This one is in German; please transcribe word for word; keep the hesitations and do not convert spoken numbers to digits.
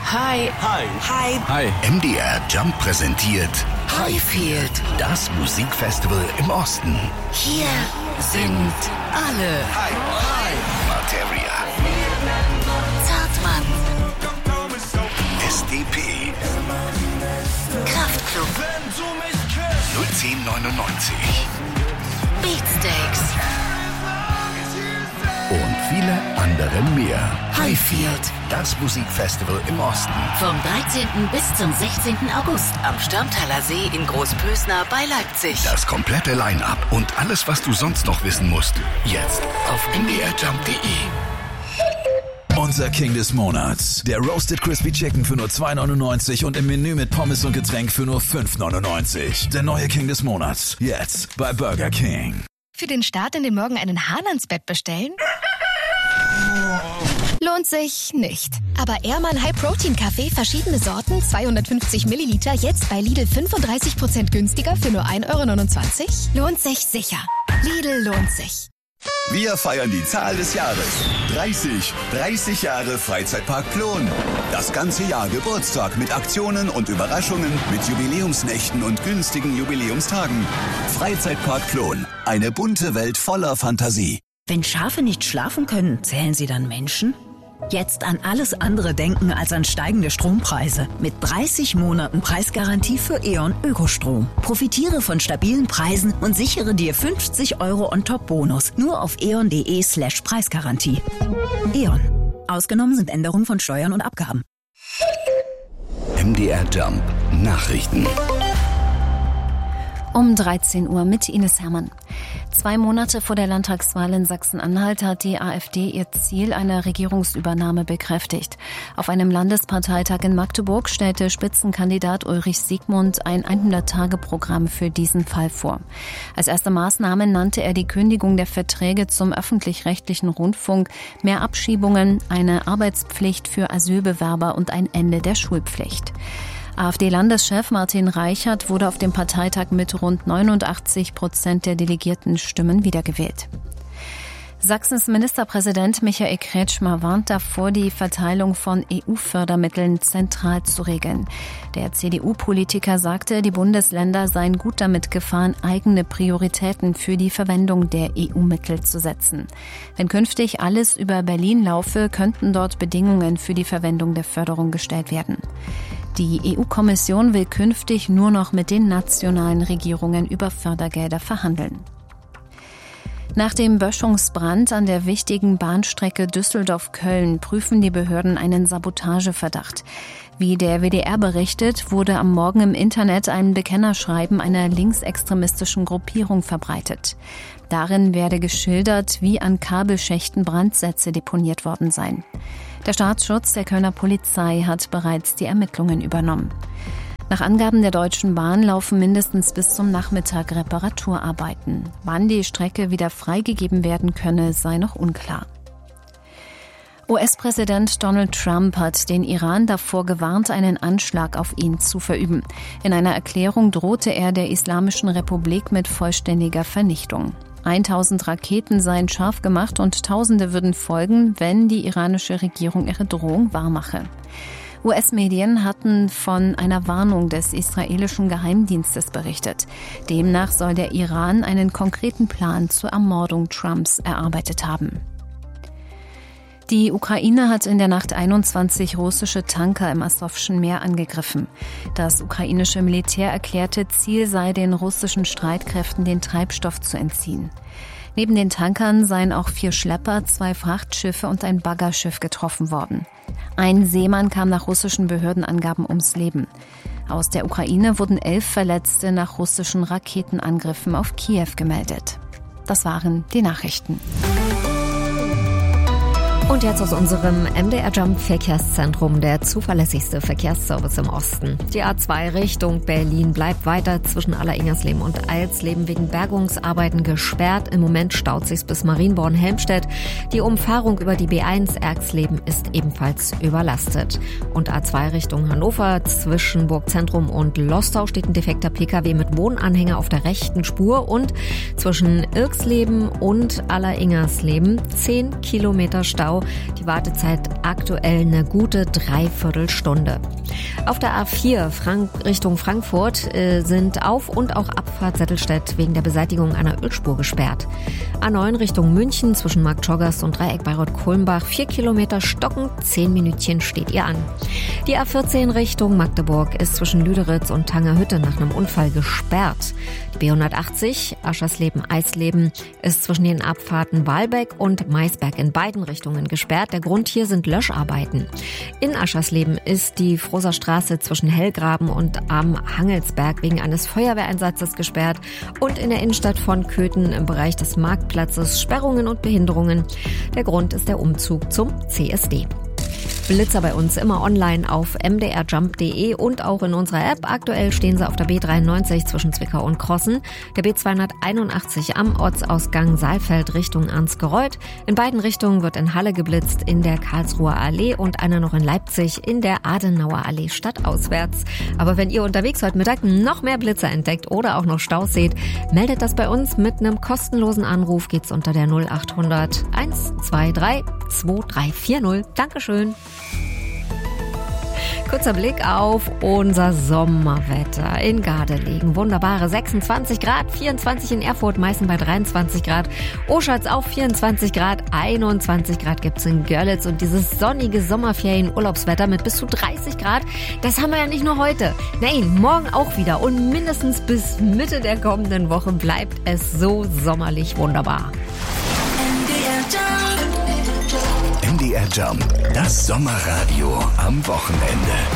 Hi. Hi. Hi. Hi. M D R Jump präsentiert Highfield, das Musikfestival im Osten. hier sind alle. Hi. Hi. Materia. Zartmann, S D P. Kraftklub, null zehn neunundneunzig. Beatsteaks, Und viele andere mehr. Highfield. Das Musikfestival im Osten. Vom dreizehnten bis zum sechzehnten August am Störmtaler See in Großpösner bei Leipzig. Das komplette Line-Up und alles, was du sonst noch wissen musst. Jetzt auf m d r jump punkt d e. Unser King des Monats. Der Roasted Crispy Chicken für nur zwei neunundneunzig und im Menü mit Pommes und Getränk für nur fünf neunundneunzig. Der neue King des Monats. Jetzt bei Burger King. Für den Start in den Morgen einen Hahn ans Bett bestellen? Lohnt sich nicht. Aber Ehrmann High Protein Kaffee, verschiedene Sorten, zweihundertfünfzig Milliliter, jetzt bei Lidl fünfunddreißig Prozent günstiger für nur ein Euro neunundzwanzig? Lohnt sich sicher. Lidl lohnt sich. Wir feiern die Zahl des Jahres. dreißig. dreißig Jahre Freizeitpark Plon. Das ganze Jahr Geburtstag mit Aktionen und Überraschungen, mit Jubiläumsnächten und günstigen Jubiläumstagen. Freizeitpark Plon. Eine bunte Welt voller Fantasie. Wenn Schafe nicht schlafen können, zählen sie dann Menschen? Jetzt an alles andere denken als an steigende Strompreise. Mit dreißig Monaten Preisgarantie für E.ON Ökostrom. Profitiere von stabilen Preisen und sichere dir fünfzig Euro On-Top-Bonus. Nur auf eon.de slash Preisgarantie. E.ON. Ausgenommen sind Änderungen von Steuern und Abgaben. M D R Jump Nachrichten. Um dreizehn Uhr mit Ines Hermann. Zwei Monate vor der Landtagswahl in Sachsen-Anhalt hat die AfD ihr Ziel einer Regierungsübernahme bekräftigt. Auf einem Landesparteitag in Magdeburg stellte Spitzenkandidat Ulrich Siegmund ein hundert-Tage-Programm für diesen Fall vor. Als erste Maßnahme nannte er die Kündigung der Verträge zum öffentlich-rechtlichen Rundfunk, mehr Abschiebungen, eine Arbeitspflicht für Asylbewerber und ein Ende der Schulpflicht. AfD-Landeschef Martin Reichert wurde auf dem Parteitag mit rund neunundachtzig Prozent der delegierten Stimmen wiedergewählt. Sachsens Ministerpräsident Michael Kretschmer warnt davor, die Verteilung von E U-Fördermitteln zentral zu regeln. Der C D U-Politiker sagte, die Bundesländer seien gut damit gefahren, eigene Prioritäten für die Verwendung der E U-Mittel zu setzen. Wenn künftig alles über Berlin laufe, könnten dort Bedingungen für die Verwendung der Förderung gestellt werden. Die E U-Kommission will künftig nur noch mit den nationalen Regierungen über Fördergelder verhandeln. Nach dem Böschungsbrand an der wichtigen Bahnstrecke Düsseldorf-Köln prüfen die Behörden einen Sabotageverdacht. Wie der W D R berichtet, wurde am Morgen im Internet ein Bekennerschreiben einer linksextremistischen Gruppierung verbreitet. Darin werde geschildert, wie an Kabelschächten Brandsätze deponiert worden seien. Der Staatsschutz der Kölner Polizei hat bereits die Ermittlungen übernommen. Nach Angaben der Deutschen Bahn laufen mindestens bis zum Nachmittag Reparaturarbeiten. Wann die Strecke wieder freigegeben werden könne, sei noch unklar. U S-Präsident Donald Trump hat den Iran davor gewarnt, einen Anschlag auf ihn zu verüben. In einer Erklärung drohte er der Islamischen Republik mit vollständiger Vernichtung. tausend Raketen seien scharf gemacht und Tausende würden folgen, wenn die iranische Regierung ihre Drohung wahrmache. U S-Medien hatten von einer Warnung des israelischen Geheimdienstes berichtet. Demnach soll der Iran einen konkreten Plan zur Ermordung Trumps erarbeitet haben. Die Ukraine hat in der Nacht einundzwanzig russische Tanker im Asowschen Meer angegriffen. Das ukrainische Militär erklärte, Ziel sei, den russischen Streitkräften den Treibstoff zu entziehen. Neben den Tankern seien auch vier Schlepper, zwei Frachtschiffe und ein Baggerschiff getroffen worden. Ein Seemann kam nach russischen Behördenangaben ums Leben. Aus der Ukraine wurden elf Verletzte nach russischen Raketenangriffen auf Kiew gemeldet. Das waren die Nachrichten. Und jetzt aus unserem M D R Jump Verkehrszentrum, der zuverlässigste Verkehrsservice im Osten. Die A zwei Richtung Berlin bleibt weiter zwischen Alleringers-Leben und Eilsleben wegen Bergungsarbeiten gesperrt. Im Moment staut sich's bis Marienborn-Helmstedt. Die Umfahrung über die B eins Erxleben ist ebenfalls überlastet. Und A zwei Richtung Hannover zwischen Burgzentrum und Lostau steht ein defekter Pkw mit Wohnanhänger auf der rechten Spur und zwischen Irxleben und Alleringers-Leben zehn Kilometer Stau Stau. Die Wartezeit aktuell eine gute Dreiviertelstunde. Auf der A vier Frank- Richtung Frankfurt äh, sind Auf- und auch Abfahrt Settelstedt wegen der Beseitigung einer Ölspur gesperrt. A neun Richtung München zwischen Marktschorgast und Dreieck Bayreuth-Kolmbach. Vier Kilometer stocken, zehn Minütchen steht ihr an. Die A vierzehn Richtung Magdeburg ist zwischen Lüderitz und Tangerhütte nach einem Unfall gesperrt. Die B hundertachtzig Aschersleben-Eisleben ist zwischen den Abfahrten Walbeck und Maisberg in beiden Richtungen gesperrt. Der Grund hier sind Löscharbeiten. In Aschersleben ist die Frohser Straße zwischen Hellgraben und am Hangelsberg wegen eines Feuerwehreinsatzes gesperrt und in der Innenstadt von Köthen im Bereich des Marktplatzes Sperrungen und Behinderungen. Der Grund ist der Umzug zum C S D. Blitzer bei uns immer online auf m d r jump punkt d e und auch in unserer App. Aktuell stehen sie auf der B dreiundneunzig zwischen Zwickau und Krossen, der B zweihunderteinundachtzig am Ortsausgang Saalfeld Richtung Arnsgereuth. In beiden Richtungen wird in Halle geblitzt, in der Karlsruher Allee und einer noch in Leipzig in der Adenauer Allee stadtauswärts. Aber wenn ihr unterwegs heute Mittag noch mehr Blitzer entdeckt oder auch noch Staus seht, meldet das bei uns mit einem kostenlosen Anruf. Geht's unter der null achthundert eins zwei drei zwei drei vier null. Dankeschön. Kurzer Blick auf unser Sommerwetter in Gardelegen. Wunderbare sechsundzwanzig Grad, vierundzwanzig in Erfurt, Meißen bei dreiundzwanzig Grad, Oschatz auf vierundzwanzig Grad, einundzwanzig Grad gibt's in Görlitz und dieses sonnige Sommerferien-Urlaubswetter mit bis zu dreißig Grad, das haben wir ja nicht nur heute. Nein, morgen auch wieder und mindestens bis Mitte der kommenden Woche bleibt es so sommerlich wunderbar. M D R Jump, das Sommerradio am Wochenende.